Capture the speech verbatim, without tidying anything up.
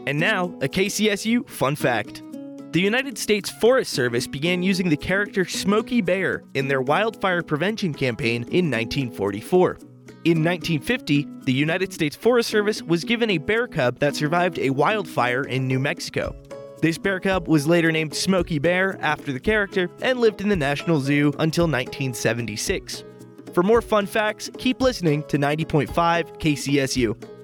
And now, a K C S U fun fact. The United States Forest Service began using the character Smokey Bear in their wildfire prevention campaign in nineteen forty-four. In nineteen fifty, the United States Forest Service was given a bear cub that survived a wildfire in New Mexico. This bear cub was later named Smokey Bear after the character and lived in the National Zoo until nineteen seventy-six. For more fun facts, keep listening to ninety point five K C S U.